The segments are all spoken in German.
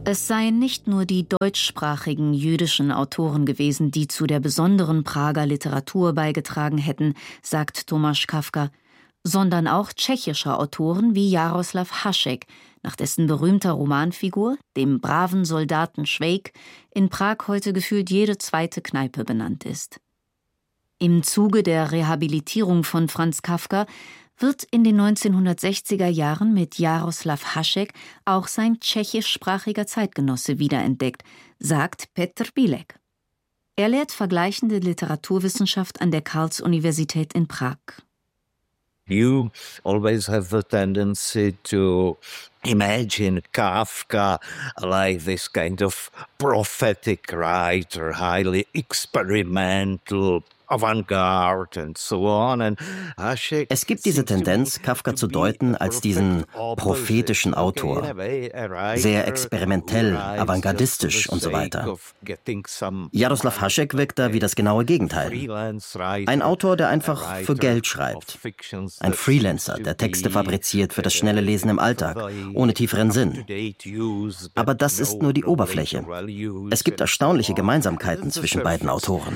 Es seien nicht nur die deutschsprachigen jüdischen Autoren gewesen, die zu der besonderen Prager Literatur beigetragen hätten, sagt Tomáš Kafka, sondern auch tschechische Autoren wie Jaroslav Hašek, nach dessen berühmter Romanfigur, dem braven Soldaten Švejk, in Prag heute gefühlt jede zweite Kneipe benannt ist. Im Zuge der Rehabilitierung von Franz Kafka wird in den 1960er Jahren mit Jaroslav Hašek auch sein tschechischsprachiger Zeitgenosse wiederentdeckt, sagt Petr Bilek. Er lehrt vergleichende Literaturwissenschaft an der Karls-Universität in Prag. You always have the tendency to imagine Kafka like this kind of prophetic writer, highly experimental, avant-garde and so on. And Hašek, es gibt diese Tendenz, Kafka zu deuten als diesen prophetischen Autor, sehr experimentell, avantgardistisch und so weiter. Jaroslav Hašek wirkt da wie das genaue Gegenteil. Ein Autor, der einfach für Geld schreibt. Ein Freelancer, der Texte fabriziert für das schnelle Lesen im Alltag, ohne tieferen Sinn. Aber das ist nur die Oberfläche. Es gibt erstaunliche Gemeinsamkeiten zwischen beiden Autoren.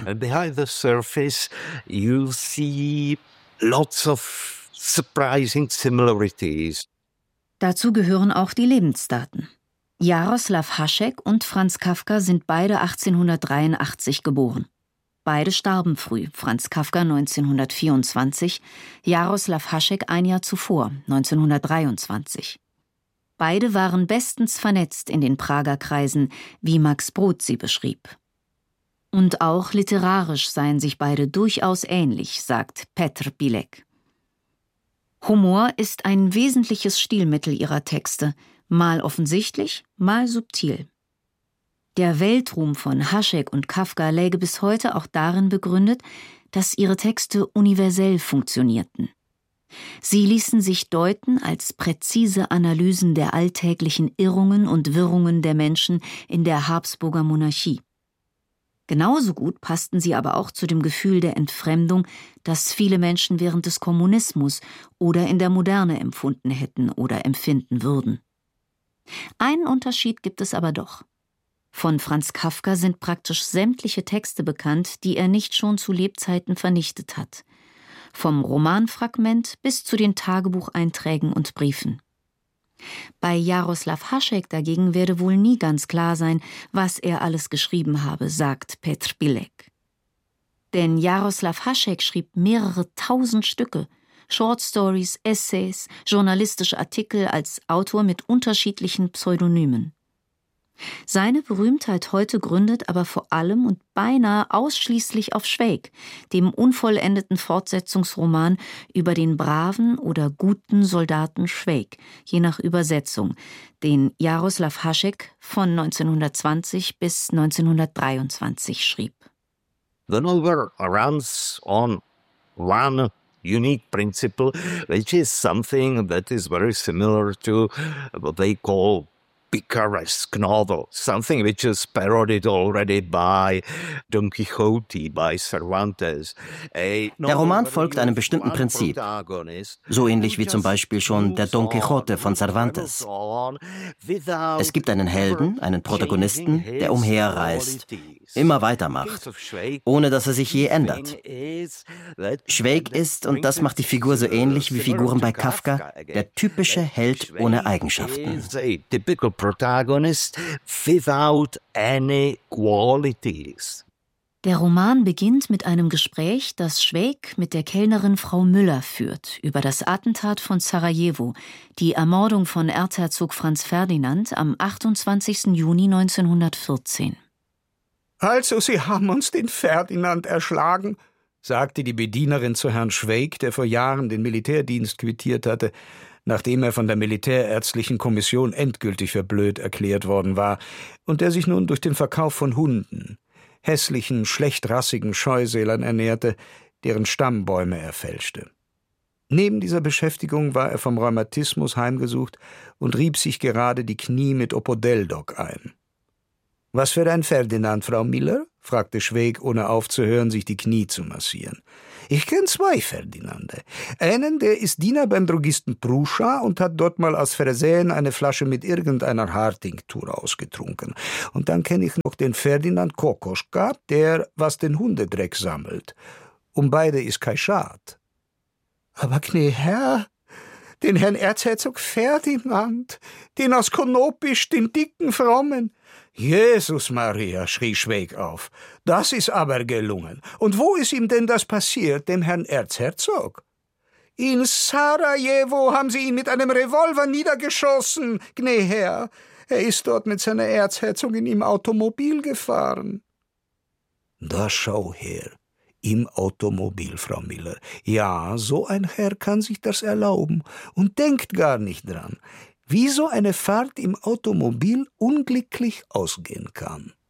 You see lots of surprising similarities. Dazu gehören auch die Lebensdaten. Jaroslav Hašek und Franz Kafka sind beide 1883 geboren. Beide starben früh, Franz Kafka 1924, Jaroslav Hašek ein Jahr zuvor, 1923. Beide waren bestens vernetzt in den Prager Kreisen, wie Max Brod sie beschrieb. Und auch literarisch seien sich beide durchaus ähnlich, sagt Petr Bilek. Humor ist ein wesentliches Stilmittel ihrer Texte, mal offensichtlich, mal subtil. Der Weltruhm von Hašek und Kafka läge bis heute auch darin begründet, dass ihre Texte universell funktionierten. Sie ließen sich deuten als präzise Analysen der alltäglichen Irrungen und Wirrungen der Menschen in der Habsburger Monarchie. Genauso gut passten sie aber auch zu dem Gefühl der Entfremdung, das viele Menschen während des Kommunismus oder in der Moderne empfunden hätten oder empfinden würden. Einen Unterschied gibt es aber doch. Von Franz Kafka sind praktisch sämtliche Texte bekannt, die er nicht schon zu Lebzeiten vernichtet hat. Vom Romanfragment bis zu den Tagebucheinträgen und Briefen. Bei Jaroslav Hašek dagegen werde wohl nie ganz klar sein, was er alles geschrieben habe, sagt Petr Bilek. Denn Jaroslav Hašek schrieb mehrere tausend Stücke, Short Stories, Essays, journalistische Artikel als Autor mit unterschiedlichen Pseudonymen. Seine Berühmtheit heute gründet aber vor allem und beinahe ausschließlich auf Švejk, dem unvollendeten Fortsetzungsroman über den braven oder guten Soldaten Švejk, je nach Übersetzung, den Jaroslav Hašek von 1920 bis 1923 schrieb. The novel runs on one unique principle, which is something that is very similar to what they call picaresque novel, something which is parodied already by Don Quixote, by Cervantes. Der Roman folgt einem bestimmten Prinzip, so ähnlich wie zum Beispiel schon der Don Quixote von Cervantes. Es gibt einen Helden, einen Protagonisten, der umherreist, immer weitermacht, ohne dass er sich je ändert. Švejk ist, und das macht die Figur so ähnlich wie Figuren bei Kafka, der typische Held ohne Eigenschaften. Protagonist without any qualities. Der Roman beginnt mit einem Gespräch, das Švejk mit der Kellnerin Frau Müller führt, über das Attentat von Sarajevo, die Ermordung von Erzherzog Franz Ferdinand am 28. Juni 1914. Also, Sie haben uns den Ferdinand erschlagen, sagte die Bedienerin zu Herrn Švejk, der vor Jahren den Militärdienst quittiert hatte, nachdem er von der Militärärztlichen Kommission endgültig für blöd erklärt worden war und der sich nun durch den Verkauf von Hunden, hässlichen, schlechtrassigen Scheusälern ernährte, deren Stammbäume er fälschte. Neben dieser Beschäftigung war er vom Rheumatismus heimgesucht und rieb sich gerade die Knie mit Opodeldoc ein. »Was für ein Ferdinand, Frau Miller?« fragte Schweig, ohne aufzuhören, sich die Knie zu massieren. »Ich kenne 2 Ferdinande. Einen, der ist Diener beim Drogisten Pruscha und hat dort mal aus Versehen eine Flasche mit irgendeiner Haartinktur ausgetrunken. Und dann kenne ich noch den Ferdinand Kokoschka, der, was den Hundedreck sammelt. Um beide ist kein Schad.« »Aber gnä Herr, den Herrn Erzherzog Ferdinand, den aus Konopisch, den dicken Frommen.« »Jesus Maria«, schrie Schweig auf, »das ist aber gelungen. Und wo ist ihm denn das passiert, dem Herrn Erzherzog?« »In Sarajevo haben sie ihn mit einem Revolver niedergeschossen, gnä Herr. Er ist dort mit seiner Erzherzogin im Automobil gefahren.« »Da schau her, im Automobil, Frau Miller. Ja, so ein Herr kann sich das erlauben und denkt gar nicht dran, wie so eine Fahrt im Automobil unglücklich ausgehen kann.«